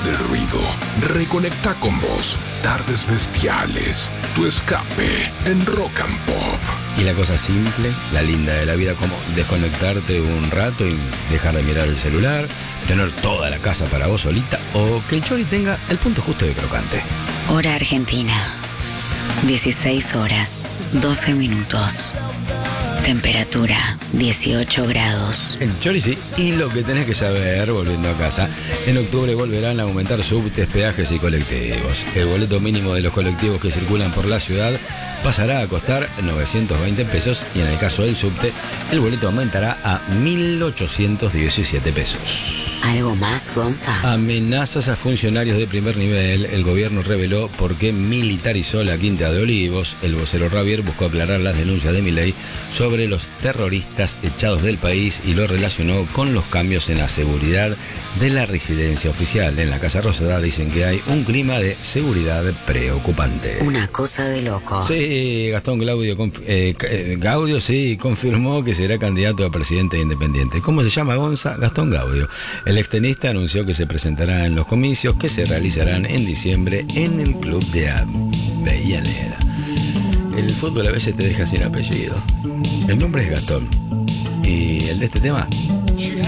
del ruido. Reconecta con vos. Tardes bestiales. Tu escape en Rock and Pop. Y la cosa simple, la linda de la vida, como desconectarte un rato y dejar de mirar el celular, tener toda la casa para vos solita, o que el chori tenga el punto justo de crocante. Hora Argentina, 16 horas, 12 minutos. Temperatura, 18 grados. El chori sí, y lo que tenés que saber, volviendo a casa, en octubre volverán a aumentar subtes, peajes y colectivos. El boleto mínimo de los colectivos que circulan por la ciudad pasará a costar 920 pesos y en el caso del subte, el boleto aumentará a 1.817 pesos. ¿Algo más, Gonza? Amenazas a funcionarios de primer nivel. El gobierno reveló por qué militarizó la Quinta de Olivos. El vocero Ravier buscó aclarar las denuncias de Milei sobre los terroristas echados del país y lo relacionó con los cambios en la seguridad de la residencia oficial. En la Casa Rosada dicen que hay un clima de seguridad preocupante. Una cosa de locos. Sí, Gastón Gaudio sí confirmó que será candidato a presidente independiente. ¿Cómo se llama, Gonza? Gastón Gaudio. El extenista anunció que se presentará en los comicios que se realizarán en diciembre en el club de Avellaneda. El fútbol a veces te deja sin apellido. El nombre es Gastón. Y el de este tema